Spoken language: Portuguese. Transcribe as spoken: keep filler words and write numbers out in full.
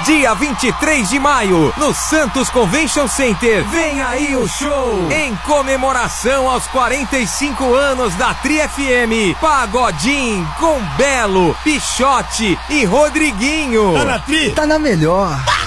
dia vinte e três de maio, no Santos Convention Center. Vem aí o show! Em comemoração aos quarenta e cinco anos da Tri F M, Pagodinho com Belo, Pichote e Rodriguinho. Tá na Tri? Tá na melhor.